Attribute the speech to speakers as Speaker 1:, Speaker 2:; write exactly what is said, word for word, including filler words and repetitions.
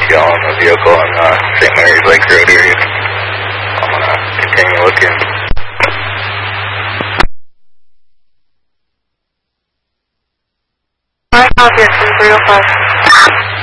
Speaker 1: y'all in the vehicle in uh, Saint Mary's Lake Road area. I'm gonna continue looking.
Speaker 2: I copy it from three oh five.